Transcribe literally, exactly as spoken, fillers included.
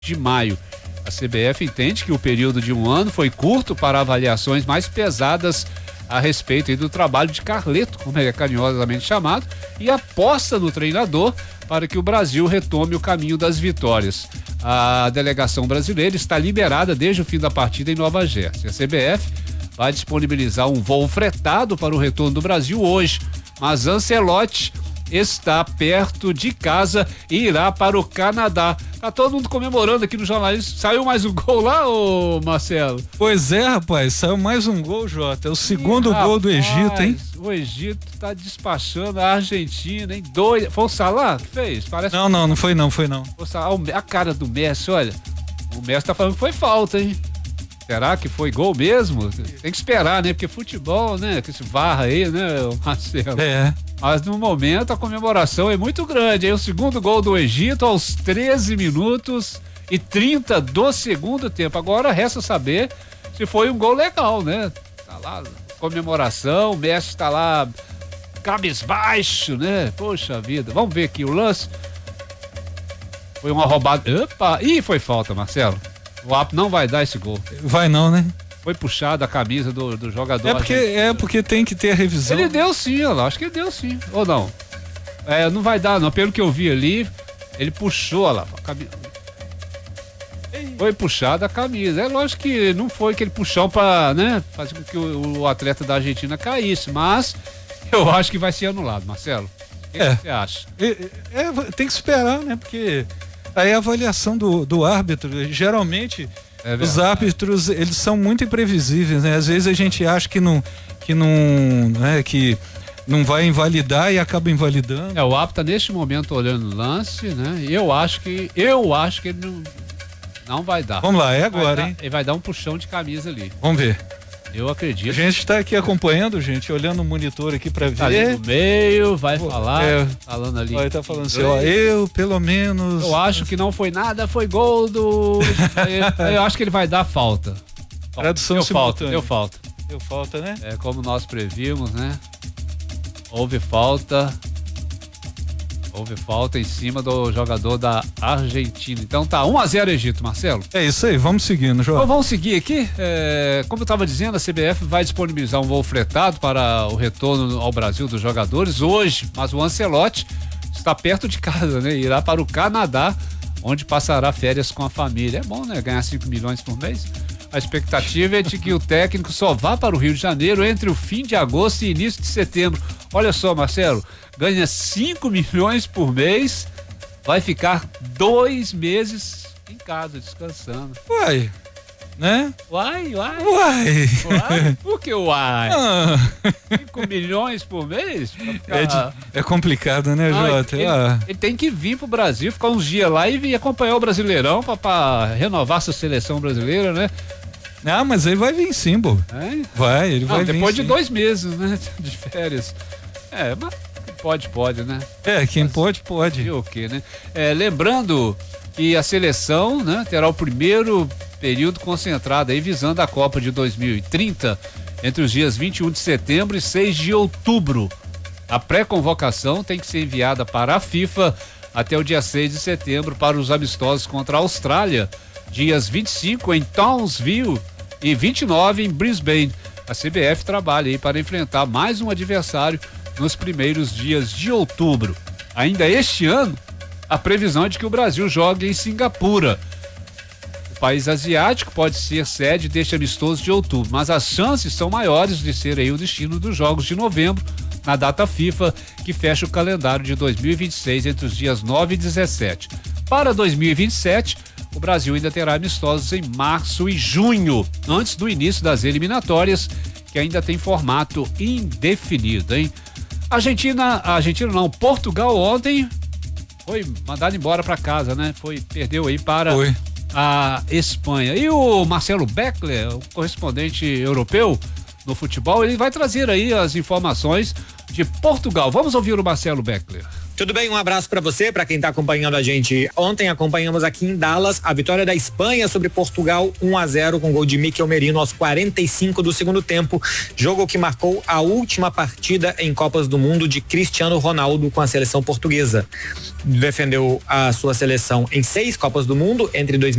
de maio. A C B F entende que o período de um ano foi curto para avaliações mais pesadas a respeito aí do trabalho de Carleto, como ele é carinhosamente chamado, e aposta no treinador para que o Brasil retome o caminho das vitórias. A delegação brasileira está liberada desde o fim da partida em Nova Jersey. A C B F vai disponibilizar um voo fretado para o retorno do Brasil hoje, mas Ancelotti está perto de casa e irá para o Canadá. Tá todo mundo comemorando aqui no jornalismo. Saiu mais um gol lá, ô Marcelo? Pois é, rapaz, saiu mais um gol, Jota. É o segundo Ih, gol do Egito, hein? O Egito tá despachando a Argentina, hein? Dois. Foi o Salah que fez? Parece não, não, não foi não, foi não. O Salah, a cara do Messi, olha. O Messi tá falando que foi falta, hein? Será que foi gol mesmo? Tem que esperar, né? Porque futebol, né? Que se varra aí, né, Marcelo? É. Mas no momento a comemoração é muito grande. Aí o segundo gol do Egito aos treze minutos e trinta do segundo tempo. Agora resta saber se foi um gol legal, né? Tá lá, comemoração, o Messi tá lá cabisbaixo, né? Poxa vida. Vamos ver aqui o lance. Foi uma roubada. Opa! Ih, foi falta, Marcelo. O Apo não vai dar esse gol. Vai não, né? Foi puxado a camisa do, do jogador. É porque, é porque tem que ter a revisão. Ele deu sim, olha lá, acho que ele deu sim. Ou não? É, não vai dar não, pelo que eu vi ali, ele puxou, olha lá, a camisa. Foi puxado a camisa. É lógico que não foi aquele puxão pra, né, fazer com que o, o atleta da Argentina caísse, mas eu acho que vai ser anulado, Marcelo. O que, é. que você acha? É, é, tem que esperar, né? Porque aí a avaliação do, do árbitro, geralmente é os árbitros, eles são muito imprevisíveis, né? Às vezes a gente acha que não, que não, né, que não vai invalidar e acaba invalidando. É, o árbitro tá neste momento olhando o lance, né? E eu acho que, eu acho que ele não, não vai dar. Vamos lá, é agora, dar, hein? Ele vai dar um puxão de camisa ali. Vamos ver. Eu acredito. A gente está aqui acompanhando, gente, olhando o monitor aqui para ver. Tá ali no meio, vai Pô, falar, é, falando ali. Vai tá falando assim, ó, eu pelo menos. Eu acho que não foi nada, foi gol do. Eu acho que ele vai dar falta. Tradução deu simultânea. falta, deu falta. Deu falta, né? É como nós previmos, né? Houve falta. Houve falta em cima do jogador da Argentina. Então tá um a zero Egito, Marcelo. É isso aí, vamos seguindo, João. Então vamos seguir aqui. É, como eu estava dizendo, a C B F vai disponibilizar um voo fretado para o retorno ao Brasil dos jogadores hoje, mas o Ancelotti está perto de casa, né? Irá para o Canadá, onde passará férias com a família. É bom, né? Ganhar cinco milhões por mês. A expectativa é de que o técnico só vá para o Rio de Janeiro entre o fim de agosto e início de setembro. Olha só, Marcelo, ganha cinco milhões por mês, vai ficar dois meses em casa, descansando. Uai, né? Uai, uai. Uai. Uai? Por que uai? Ah. cinco milhões por mês? Ficar... É, de, é complicado, né, ah, Jota? Ele, ah. ele tem que vir pro Brasil, ficar uns dias lá e vir acompanhar o Brasileirão para renovar sua seleção brasileira, né? Ah, mas ele vai vir sim, pô. É? Vai, ele Não, vai vir depois sim. de dois meses, né? De férias. É, mas pode, pode, né? É, quem mas, pode, pode. E o quê, né? É, lembrando que a seleção, né, terá o primeiro período concentrado aí visando a Copa de dois mil e trinta entre os dias vinte e um de setembro e seis de outubro. A pré-convocação tem que ser enviada para a FIFA até o dia seis de setembro para os amistosos contra a Austrália, dias vinte e cinco em Townsville e vinte e nove em Brisbane. A C B F trabalha aí para enfrentar mais um adversário nos primeiros dias de outubro. Ainda este ano, a previsão é de que o Brasil jogue em Singapura. O país asiático pode ser sede deste amistoso de outubro, mas as chances são maiores de ser aí o destino dos Jogos de novembro, na data FIFA, que fecha o calendário de dois mil e vinte e seis entre os dias nove e dezessete. Para dois mil e vinte e sete, o Brasil ainda terá amistosos em março e junho, antes do início das eliminatórias, que ainda tem formato indefinido, hein? Argentina, a Argentina não, Portugal ontem foi mandado embora para casa, né? Foi, perdeu aí para foi. a Espanha. E o Marcelo Beckler, o correspondente europeu no futebol, ele vai trazer aí as informações de Portugal. Vamos ouvir o Marcelo Beckler. Tudo bem, um abraço para você, para quem está acompanhando a gente. Ontem acompanhamos aqui em Dallas a vitória da Espanha sobre Portugal, um a zero, com gol de Mikel Merino aos quarenta e cinco do segundo tempo. Jogo que marcou a última partida em Copas do Mundo de Cristiano Ronaldo com a seleção portuguesa. Defendeu a sua seleção em seis Copas do Mundo entre dois mil